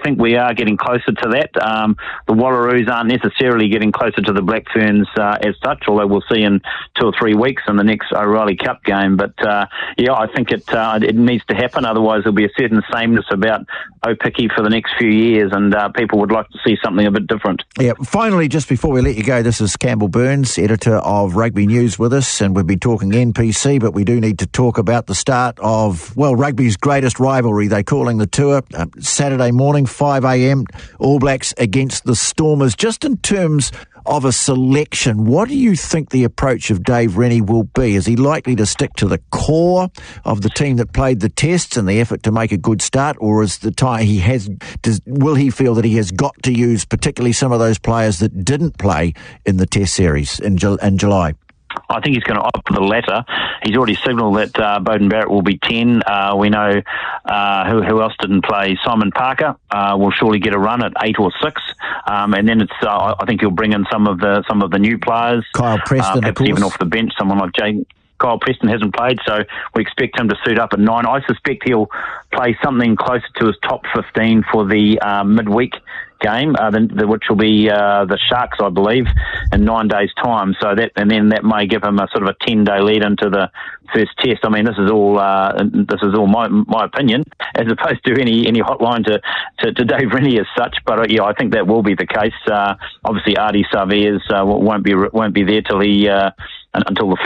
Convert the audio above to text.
think we are getting closer to that. The Wallaroos aren't necessarily getting closer to the Black Ferns as such, although we'll see in 2 or 3 weeks in the next O'Reilly Cup game. But I think it needs to happen. Otherwise, there'll be a certain sameness about Opiki for the next few years, and people would like to see something a bit different. Yeah. Finally, just before we let you go, this is Campbell Burns, editor of Rugby News, with us, and we've been talking NPC, but we do need to talk about the start of, well, rugby's greatest rivalry. They're calling the tour Saturday morning, 5 a.m, All Blacks against the Stormers. Just in terms of a selection, what do you think the approach of Dave Rennie will be? Is he likely to stick to the core of the team that played the tests in the effort to make a good start, or is the time will he feel that he has got to use particularly some of those players that didn't play in the test series in July? I think he's going to opt for the latter. He's already signalled that Beauden Barrett will be 10. We know who else didn't play. Simon Parker will surely get a run at 8 or 6, and then I think he'll bring in some of the new players. Kyle Preston, perhaps even off the bench, someone like Kyle Preston hasn't played, so we expect him to suit up at 9. I suspect he'll play something closer to his top 15 for the midweek game, which will be the Sharks, I believe, in 9 days' time. So that may give him a sort of a 10-day lead into the first test. I mean, this is all my opinion, as opposed to any hotline to Dave Rennie as such. But I think that will be the case. Obviously, Ardie Savairs won't be there until the